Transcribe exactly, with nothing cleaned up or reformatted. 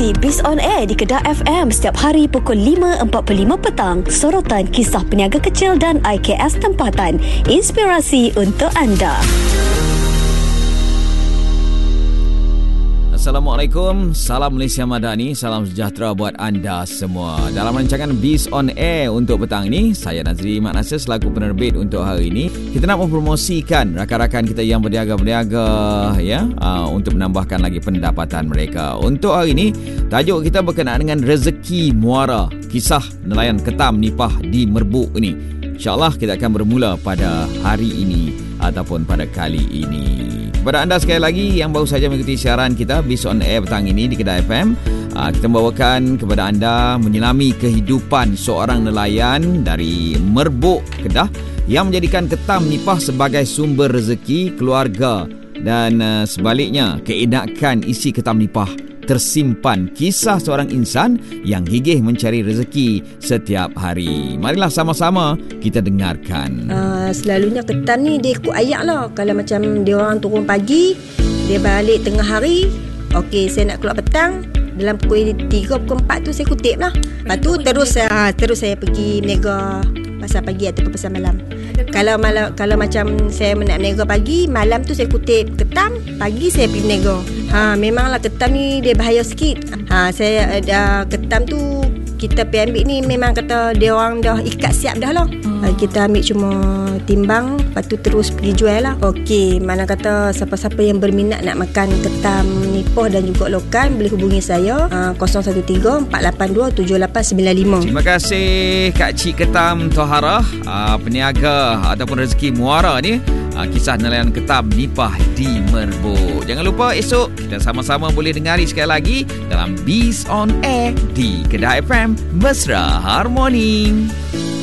Ikuti Biz on Air di Kedah F M setiap hari pukul lima empat puluh lima petang. Sorotan kisah peniaga kecil dan I K S tempatan. Inspirasi untuk anda. Assalamualaikum, salam Malaysia Madani, salam sejahtera buat anda semua. Dalam rancangan Biz on Air untuk petang ini, saya Nazri Mat Nasir selaku penerbit untuk hari ini. Kita nak mempromosikan rakan-rakan kita yang berniaga-berniaga ya, uh, untuk menambahkan lagi pendapatan mereka. Untuk hari ini, tajuk kita berkenaan dengan rezeki muara, kisah nelayan ketam nipah di Merbuk ini. InsyaAllah kita akan bermula pada hari ini ataupun pada kali ini. Kepada anda sekali lagi yang baru saja mengikuti siaran kita Biz on Air petang ini di Kedah F M, uh, kita membawakan kepada anda menyelami kehidupan seorang nelayan dari Merbuk, Kedah yang menjadikan ketam nipah sebagai sumber rezeki keluarga dan uh, sebaliknya keenakan isi ketam nipah tersimpan kisah seorang insan yang gigih mencari rezeki setiap hari. Marilah sama-sama kita dengarkan. Uh, selalunya ketam ni dia ikut ayat lah. Kalau macam dia orang turun pagi, dia balik tengah hari. Okey, saya nak keluar petang. Dalam pukul tiga, pukul empat tu saya kutip lah. Lepas tu terus uh, terus saya pergi berniaga pasar pagi ataupun pasar malam. Kalau malam, kalau macam saya nak berniaga pagi, malam tu saya kutip ketam, pagi saya pergi berniaga. Ha, memanglah ketam ni dia bahaya sikit. Ha, saya ada uh, ketam tu kita pergi ambil ni memang kata dia orang dah ikat siap dah lah. Hmm. Uh, kita ambil cuma timbang, lepas tu terus pergi jual lah. Okey, mana kata siapa-siapa yang berminat nak makan ketam nipah dan juga lokan, boleh hubungi saya uh, kosong satu tiga empat lapan dua tujuh lapan sembilan lima. Terima kasih Kak Cik Ketam Toharah, uh, peniaga ataupun rezeki muara ni. Uh, kisah nelayan ketam nipah di Merbuk. Jangan lupa esok kita sama-sama boleh dengari sekali lagi dalam Biz on Air di Kedah F M Mesra Harmoni.